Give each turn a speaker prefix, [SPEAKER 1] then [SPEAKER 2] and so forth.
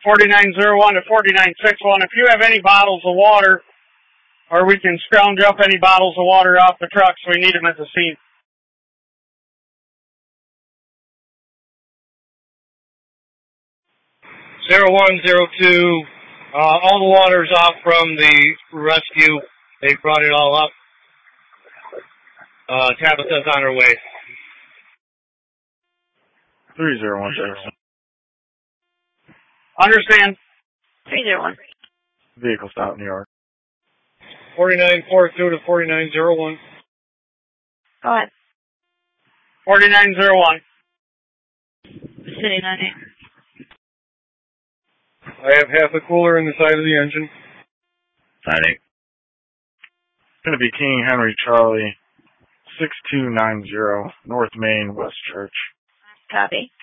[SPEAKER 1] 4901 to 4961. If you have any bottles of water, or we can scrounge up any bottles of water off the trucks, we need them at the scene.
[SPEAKER 2] 0102, all the water's off from the rescue. They brought it all up. Tabitha's on her way.
[SPEAKER 3] 3016.
[SPEAKER 1] Understand.
[SPEAKER 4] 301.
[SPEAKER 3] Vehicle's out in the yard.
[SPEAKER 2] 4942 to 4901.
[SPEAKER 4] Go ahead.
[SPEAKER 1] 4901.
[SPEAKER 4] City 98.
[SPEAKER 2] I have half a cooler in the side of the engine.
[SPEAKER 5] 98.
[SPEAKER 3] It's going to be King Henry Charlie, 6290, North Main, West Church.
[SPEAKER 4] Copy.